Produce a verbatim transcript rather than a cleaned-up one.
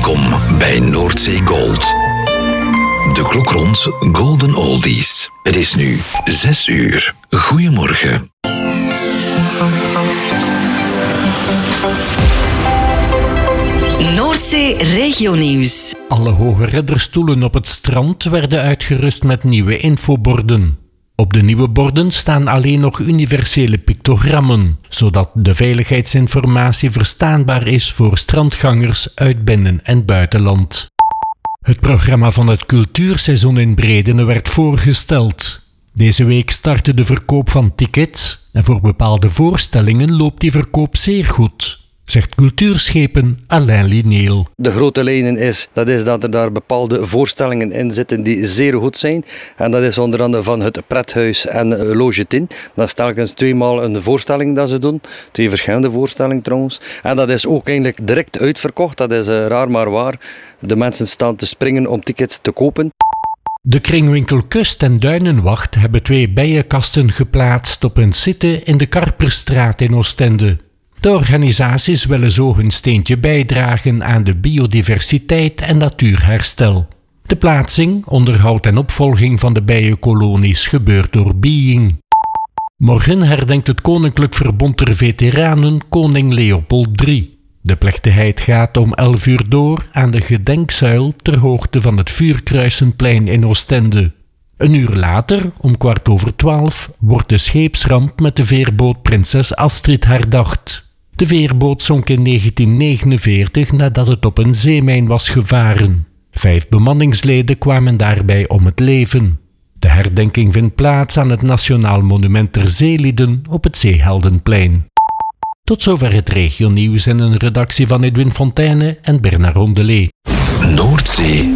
Welkom bij Noordzee Gold. De klok rond Golden Oldies. Het is nu zes uur. Goedemorgen. Noordzee Regionieuws. Alle hoge redderstoelen op het strand werden uitgerust met nieuwe infoborden. Op de nieuwe borden staan alleen nog universele pictogrammen, zodat de veiligheidsinformatie verstaanbaar is voor strandgangers uit binnen- en buitenland. Het programma van het cultuurseizoen in Bredene werd voorgesteld. Deze week startte de verkoop van tickets en voor bepaalde voorstellingen loopt die verkoop zeer goed, zegt cultuurschepen Alain Lineel. De grote lijnen is, dat is dat er daar bepaalde voorstellingen in zitten die zeer goed zijn. En dat is onder andere van het Prethuis en Loge tien. Dat is telkens tweemaal een voorstelling dat ze doen. Twee verschillende voorstellingen trouwens. En dat is ook eigenlijk direct uitverkocht. Dat is uh, raar maar waar. De mensen staan te springen om tickets te kopen. De kringwinkel Kust en Duinenwacht hebben twee bijenkasten geplaatst op een site in de Karperstraat in Oostende. De organisaties willen zo hun steentje bijdragen aan de biodiversiteit en natuurherstel. De plaatsing, onderhoud en opvolging van de bijenkolonies gebeurt door Being. Morgen herdenkt het Koninklijk Verbond der Veteranen koning Leopold de derde. De plechtigheid gaat om elf uur door aan de gedenkzuil ter hoogte van het Vuurkruisenplein in Oostende. Een uur later, om kwart over twaalf, wordt de scheepsramp met de veerboot Prinses Astrid herdacht. De veerboot zonk in negentien negenenveertig nadat het op een zeemijn was gevaren. Vijf bemanningsleden kwamen daarbij om het leven. De herdenking vindt plaats aan het Nationaal Monument ter Zeelieden op het Zeeheldenplein. Tot zover het regionieuws en een redactie van Edwin Fontaine en Bernard Rondelet. Noordzee